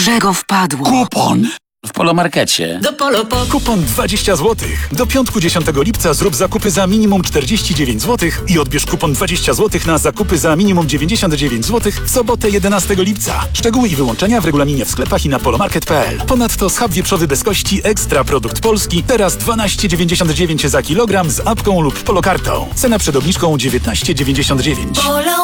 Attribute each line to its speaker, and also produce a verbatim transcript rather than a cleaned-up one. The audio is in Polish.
Speaker 1: Czego wpadło?
Speaker 2: Kupon! W Polomarkecie.
Speaker 3: Do Polo po...
Speaker 4: Kupon dwadzieścia złotych. Do piątku dziesiątego lipca zrób zakupy za minimum czterdzieści dziewięć złotych i odbierz kupon dwadzieścia złotych na zakupy za minimum dziewięćdziesiąt dziewięć złotych w sobotę jedenastego lipca. Szczegóły i wyłączenia w regulaminie w sklepach i na polomarket kropka p l. Ponadto schab wieprzowy bez kości Ekstra Produkt Polski teraz dwanaście dziewięćdziesiąt dziewięć za kilogram z apką lub polokartą. Cena przed obniżką dziewiętnaście dziewięćdziesiąt dziewięć.